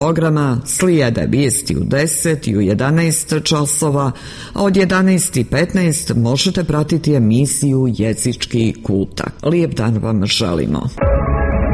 programa slijede vijesti u 10 i u 11 časova, a od 11:15 možete pratiti emisiju Jezički kutak. Lijep dan vam želimo.